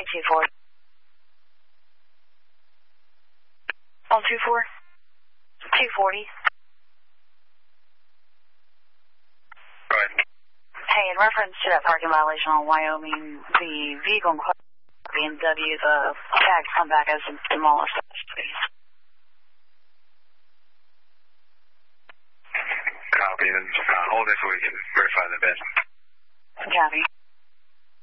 240. 124. 240. Go ahead. Hey, in reference to that parking violation on Wyoming, the vehicle in question, BMW, the tags come back as demolished. Copy, and hold it so we can verify the bid. Copy.